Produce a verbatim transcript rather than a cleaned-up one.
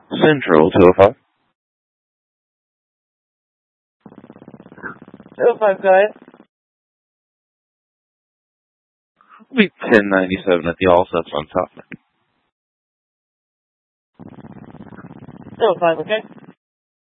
Central, two oh five. two oh five, go ahead. It'll be ten ninety-seven at the all subs on top. two oh five, okay?